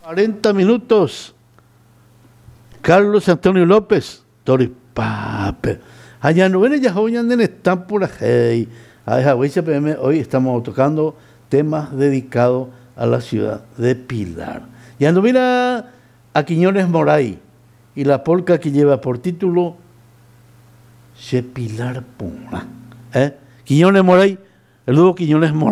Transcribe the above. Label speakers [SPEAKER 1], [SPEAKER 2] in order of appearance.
[SPEAKER 1] 40 minutos. Carlos Antonio López, Toripape. Allá no ven, ya hoy andan están por ahí. Hoy estamos tocando temas dedicados a la ciudad de Pilar. Ya no mira a Quiñones Moray y la polca que lleva por título Che Pilar Pura. Quiñones Moray, el dúo Quiñones Moray.